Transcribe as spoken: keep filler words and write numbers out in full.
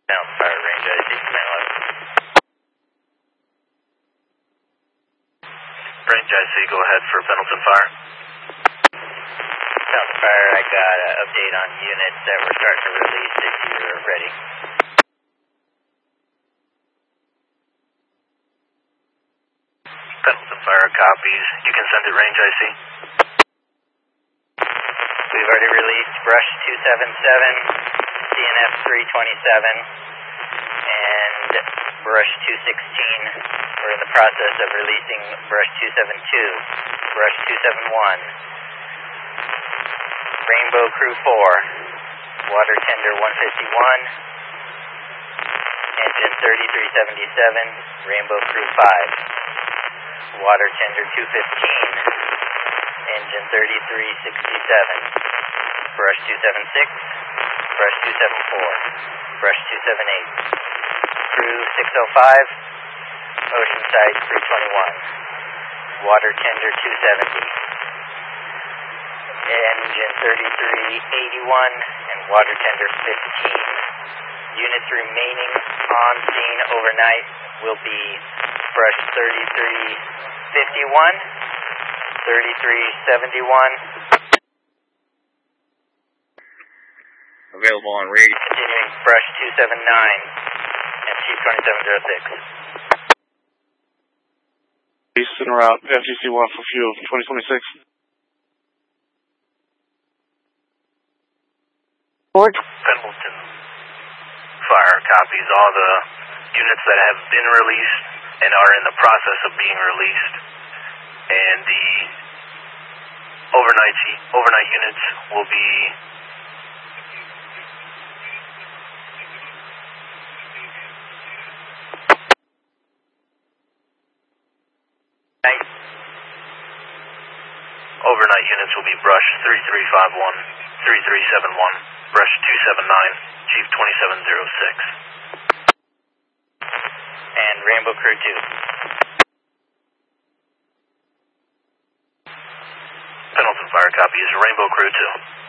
Down fire range, I C, command eleven. Range I C, go ahead for Pendleton Fire. Pendleton Fire, I got an update on units that we're starting to release if you're ready. Pendleton Fire copies. You can send it range I C. We've already released Brush two seven seven, C N F three twenty-seven, and Brush two sixteen. We're in the process of releasing Brush two seventy-two, Brush two seventy-one, Rainbow Crew four, Water Tender one fifty-one, Engine thirty-three seventy-seven, Rainbow Crew five, Water Tender two fifteen, Engine thirty-three sixty-seven, Brush two seventy-six, Brush two seventy-four, Brush two seventy-eight, Crew six oh five, Oceanside three twenty-one, Water Tender two seventy, Engine thirty-three eighty-one, and Water Tender fifteen. Units remaining on scene overnight will be Brush thirty-three fifty-one, thirty-three seventy-one. Available on radio. Continuing Brush two seventy-nine and Chief twenty-seven oh six. East en route, F G C one for fuel, twenty twenty-six. Fort Pendleton Fire copies all the units that have been released and are in the process of being released, and the overnight overnight units will be overnight units will be Brush three three five one, three three seven one, Brush two seven nine, Chief twenty-seven oh six. And Rainbow Crew two. Pendleton Fire copy is Rainbow Crew two.